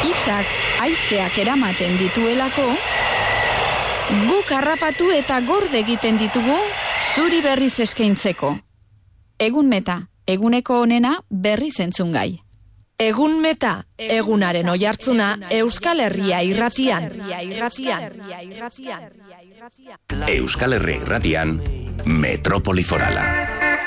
hitzak haizeak eramaten dituelako, guk harrapatu eta gorde egiten ditugu zuri berriz eskaintzeko. Egun meta, eguneko onena berriz entzungai. Egun meta, egunaren oihartzuna Euskal Herria irratian. Euskal Herria irratian, Metrópoli Forala.